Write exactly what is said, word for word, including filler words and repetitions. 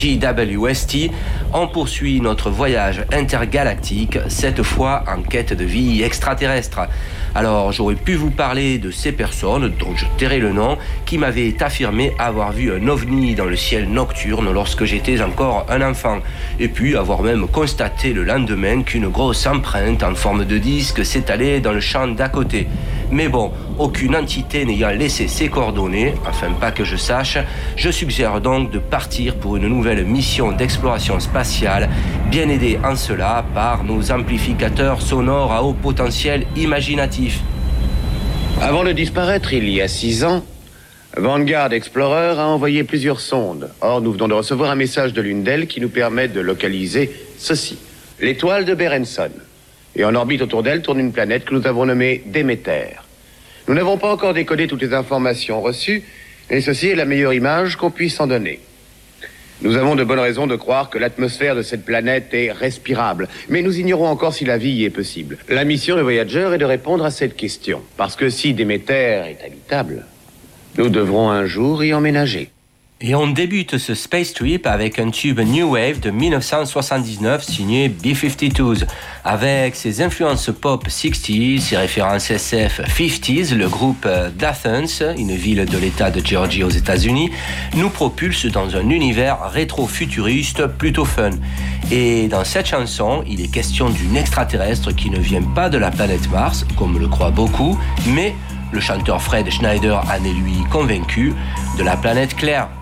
J W S T, on poursuit notre voyage intergalactique, cette fois en quête de vie extraterrestre. Alors j'aurais pu vous parler de ces personnes, dont je tairai le nom, qui m'avaient affirmé avoir vu un ovni dans le ciel nocturne lorsque j'étais encore un enfant, et puis avoir même constaté le lendemain qu'une grosse empreinte en forme de disque s'étalait dans le champ d'à côté. Mais bon, aucune entité n'ayant laissé ses coordonnées, enfin pas que je sache, je suggère donc de partir pour une nouvelle mission d'exploration spatiale, bien aidée en cela par nos amplificateurs sonores à haut potentiel imaginatif. Avant de disparaître il y a six ans, Vanguard Explorer a envoyé plusieurs sondes. Or, nous venons de recevoir un message de l'une d'elles qui nous permet de localiser ceci. L'étoile de Berenson. Et en orbite autour d'elle tourne une planète que nous avons nommée Déméter. Nous n'avons pas encore décodé toutes les informations reçues, et ceci est la meilleure image qu'on puisse en donner. Nous avons de bonnes raisons de croire que l'atmosphère de cette planète est respirable, mais nous ignorons encore si la vie y est possible. La mission de Voyager est de répondre à cette question, parce que si Déméter est habitable, nous devrons un jour y emménager. Et on débute ce space trip avec un tube New Wave de dix-neuf cent soixante-dix-neuf signé B cinquante-deux. Avec ses influences pop soixante, ses références S F cinquante, le groupe d'Athens, une ville de l'État de Géorgie aux États-Unis, nous propulse dans un univers rétro-futuriste plutôt fun. Et dans cette chanson, il est question d'une extraterrestre qui ne vient pas de la planète Mars, comme le croient beaucoup, mais le chanteur Fred Schneider en est lui convaincu, de la planète Claire.